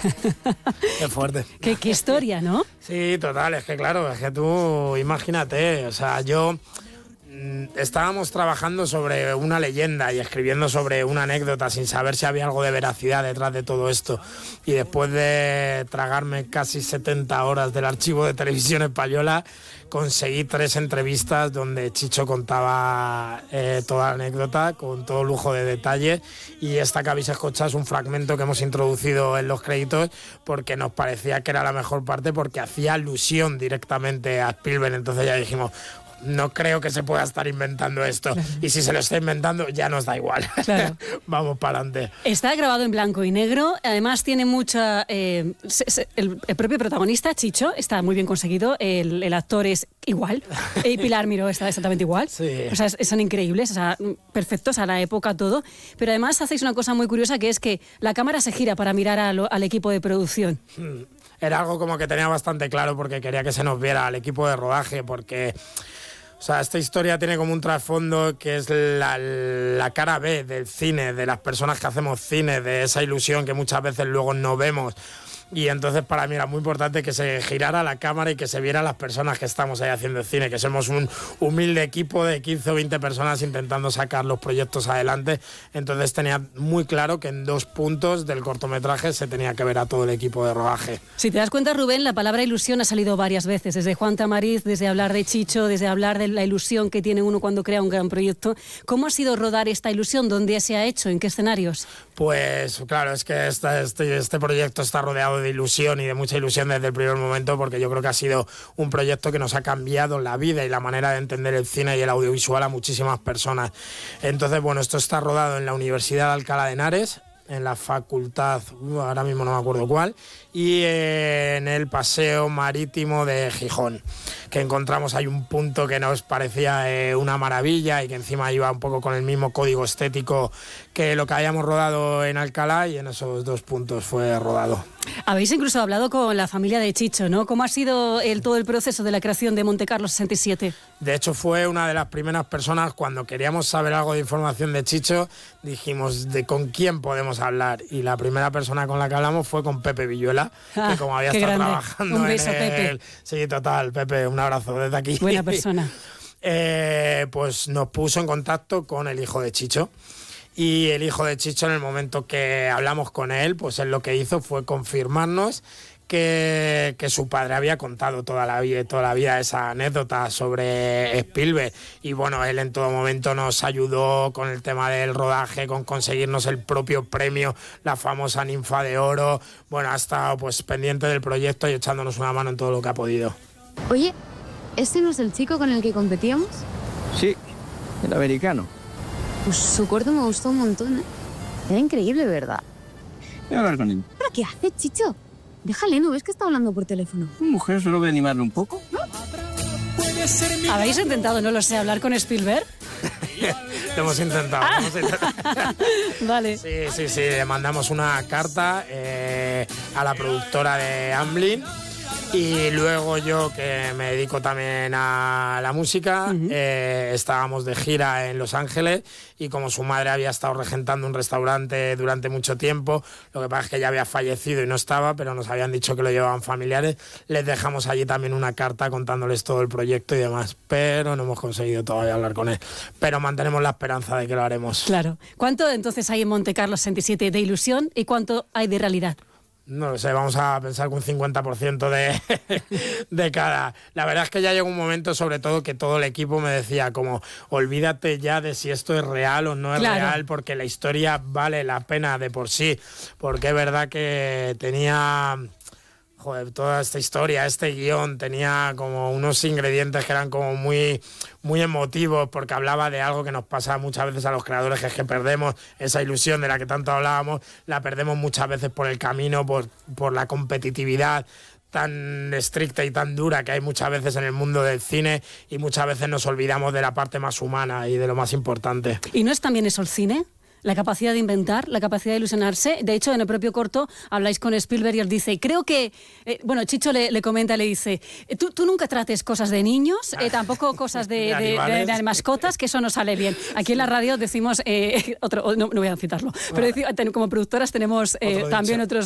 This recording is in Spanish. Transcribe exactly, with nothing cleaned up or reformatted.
Qué fuerte. Qué, qué historia, ¿no? Sí, total, es que claro, es que tú imagínate, o sea, yo... Estábamos trabajando sobre una leyenda y escribiendo sobre una anécdota sin saber si había algo de veracidad detrás de todo esto. Y después de tragarme casi setenta horas del archivo de Televisión Española, conseguí tres entrevistas donde Chicho contaba eh, toda la anécdota con todo lujo de detalle. Y esta que habéis escuchado es un fragmento que hemos introducido en los créditos porque nos parecía que era la mejor parte, porque hacía alusión directamente a Spielberg. Entonces ya dijimos... No creo que se pueda estar inventando esto. Claro. Y si se lo está inventando, ya nos da igual. Claro. Vamos para adelante. Está grabado en blanco y negro. Además, tiene mucha... Eh, se, se, el, el propio protagonista, Chicho, está muy bien conseguido. El, el actor es igual. Y Pilar Miró está exactamente igual. Sí. O sea, son increíbles, o sea, perfectos a la época, todo. Pero además hacéis una cosa muy curiosa, que es que la cámara se gira para mirar a lo, al equipo de producción. Hmm. Era algo como que tenía bastante claro, porque quería que se nos viera al equipo de rodaje, porque... O sea, esta historia tiene como un trasfondo que es la, la cara B del cine, de las personas que hacemos cine, de esa ilusión que muchas veces luego no vemos. Y entonces para mí era muy importante que se girara la cámara y que se vieran las personas que estamos ahí haciendo cine, que somos un humilde equipo de quince o veinte personas intentando sacar los proyectos adelante. Entonces tenía muy claro que en dos puntos del cortometraje se tenía que ver a todo el equipo de rodaje. Si te das cuenta, Rubén, la palabra ilusión ha salido varias veces, desde Juan Tamariz, desde hablar de Chicho, desde hablar de la ilusión que tiene uno cuando crea un gran proyecto. ¿Cómo ha sido rodar esta ilusión? ¿Dónde se ha hecho? ¿En qué escenarios? Pues claro, es que este, este, este proyecto está rodeado de ilusión y de mucha ilusión desde el primer momento, porque yo creo que ha sido un proyecto que nos ha cambiado la vida y la manera de entender el cine y el audiovisual a muchísimas personas. Entonces, bueno, esto está rodado en la Universidad de Alcalá de Henares, en la facultad, ahora mismo no me acuerdo cuál, y en el Paseo Marítimo de Gijón, que encontramos ahí un punto que nos parecía eh, una maravilla y que encima iba un poco con el mismo código estético que lo que habíamos rodado en Alcalá, y en esos dos puntos fue rodado. Habéis incluso hablado con la familia de Chicho, ¿no? ¿Cómo ha sido el, todo el proceso de la creación de Montecarlo sesenta y siete? De hecho, fue una de las primeras personas, cuando queríamos saber algo de información de Chicho, dijimos, ¿de con quién podemos hablar? Y la primera persona con la que hablamos fue con Pepe Villuela, ah, que como había estado grande. trabajando un beso, en el... Pepe. Sí, total, Pepe, un abrazo desde aquí. Buena persona. eh, pues nos puso en contacto con el hijo de Chicho. Y el hijo de Chicho, en el momento que hablamos con él, pues él lo que hizo fue confirmarnos que, que su padre había contado toda la vida, toda la vida esa anécdota sobre Spielberg. Y bueno, él en todo momento nos ayudó con el tema del rodaje, con conseguirnos el propio premio, la famosa Ninfa de Oro. Bueno, ha estado pues pendiente del proyecto y echándonos una mano en todo lo que ha podido. Oye, ¿ese no es el chico con el que competíamos? Sí, el americano. Pues su corto me gustó un montón, ¿eh? Era increíble, ¿verdad? Voy a hablar con él. ¿Pero qué hace, Chicho? Déjale, ¿no ves que está hablando por teléfono? Mujer, solo voy a animarle un poco. ¿Habéis intentado, no lo sé, hablar con Spielberg? Lo hemos intentado. Ah. Lo hemos intentado. Vale. Sí, sí, sí. Le mandamos una carta eh, a la productora de Amblin. Y luego yo, que me dedico también a la música, uh-huh. eh, estábamos de gira en Los Ángeles, y como su madre había estado regentando un restaurante durante mucho tiempo, lo que pasa es que ya había fallecido y no estaba, pero nos habían dicho que lo llevaban familiares, les dejamos allí también una carta contándoles todo el proyecto y demás, pero no hemos conseguido todavía hablar con él. Pero mantenemos la esperanza de que lo haremos. Claro. ¿Cuánto entonces hay en Montecarlo sesenta y siete de ilusión y cuánto hay de realidad? No lo sé, vamos a pensar con un cincuenta por ciento de, de cada. La verdad es que ya llegó un momento, sobre todo, que todo el equipo me decía como, olvídate ya de si esto es real o no es claro. real, porque la historia vale la pena de por sí, porque es verdad que tenía... Joder, toda esta historia, este guión tenía como unos ingredientes que eran como muy, muy emotivos, porque hablaba de algo que nos pasa muchas veces a los creadores, que es que perdemos esa ilusión de la que tanto hablábamos, la perdemos muchas veces por el camino, por, por la competitividad tan estricta y tan dura que hay muchas veces en el mundo del cine, y muchas veces nos olvidamos de la parte más humana y de lo más importante. ¿Y no es también eso el cine? La capacidad de inventar, la capacidad de ilusionarse. De hecho, en el propio corto habláis con Spielberg y él dice, creo que... Eh, bueno, Chicho le, le comenta, le dice, tú, tú nunca trates cosas de niños, eh, tampoco cosas de, de, de, de mascotas, que eso no sale bien. Aquí en la radio decimos... Eh, otro, no, no voy a citarlo, pero decimos, como productoras tenemos eh, también otros